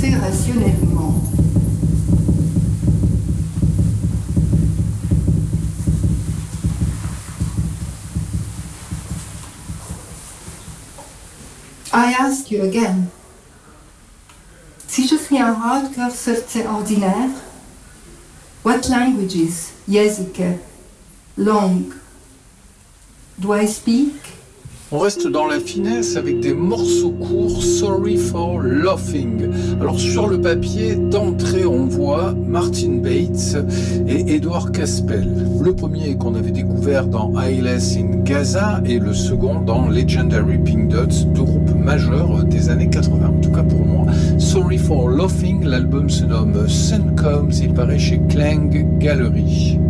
penser rationnellement. I ask you again. Si je suis un hardcore srdce ordinaire, what languages, Jezike, langue, do I speak? On reste dans la finesse avec des morceaux courts, Sorry for Laughing. Alors sur le papier, d'entrée on voit Martin Bates et Edward Caspel. Le premier qu'on avait découvert dans Eyeless in Gaza et le second dans Legendary Pink Dots, deux groupes majeurs des années 80, en tout cas pour moi. Sorry for Laughing, l'album se nomme Sun Comes, il paraît chez Clang Gallery.